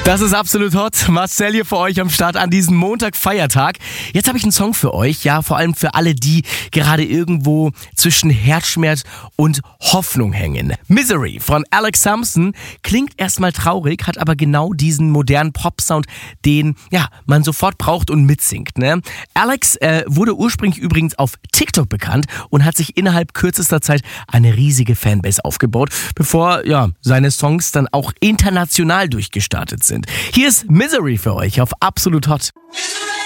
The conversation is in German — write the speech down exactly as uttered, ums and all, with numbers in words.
Das ist absolut hot. Marcel hier für euch am Start an diesem Montag, Feiertag. Jetzt habe ich einen Song für euch, ja, vor allem für alle, die gerade irgendwo zwischen Herzschmerz und Hoffnung hängen. Misery von Alex Sampson klingt erstmal traurig, hat aber genau diesen modernen Pop-Sound, den ja man sofort braucht und mitsingt. Ne? Alex äh, wurde ursprünglich übrigens auf TikTok bekannt und hat sich innerhalb kürzester Zeit eine riesige Fanbase aufgebaut, bevor ja seine Songs dann auch international durchgestartet sind. Hier ist Misery für euch auf Absolut Hot.